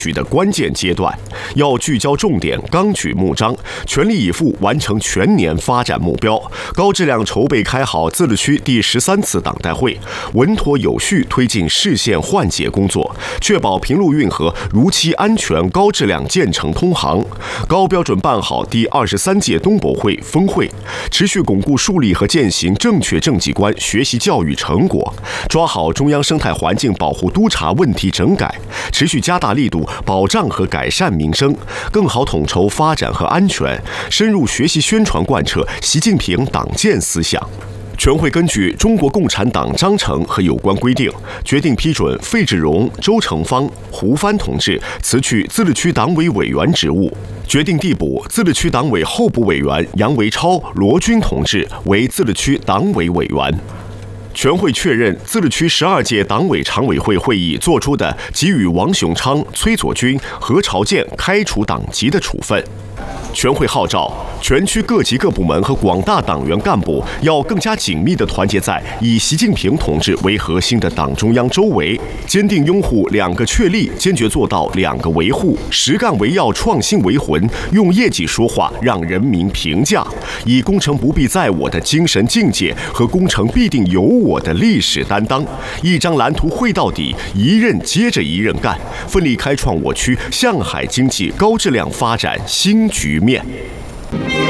局的关键阶段，要聚焦重点，纲举目张，全力以赴完成全年发展目标，高质量筹备开好自治区第13次党代会，稳妥有序推进市县换届工作，确保平陆运河如期安全高质量建成通航，高标准办好第23届东博会峰会，持续巩固树立和践行正确政绩观学习教育成果，抓好中央生态环境保护督察问题整改，持续加大力度保障和改善民生，更好统筹发展和安全，深入学习宣传贯彻习近平党建思想。全会根据中国共产党章程和有关规定，决定批准费志荣、周成芳、胡帆同志辞去自治区党委委员职务，决定递补自治区党委候补委员杨维超、罗军同志为自治区党委委员。全会确认自治区12届党委常委会会议作出的给予王雄昌、崔佐军、何朝建开除党籍的处分。全会号召全区各级各部门和广大党员干部要更加紧密地团结在以习近平同志为核心的党中央周围，坚定拥护2个确立，坚决做到2个维护，实干为要，创新为魂，用业绩说话，让人民评价，以工程不必在我的精神境界和工程必定有我的历史担当，一张蓝图绘到底，一任接着一任干，奋力开创我区向海经济高质量发展新局面。